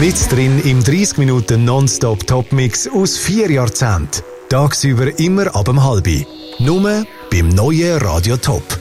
Mit drin im 30 Minuten Nonstop Topmix aus 4 Jahrzehnten. Tagsüber immer ab 6:30. Nur beim neuen Radio Top.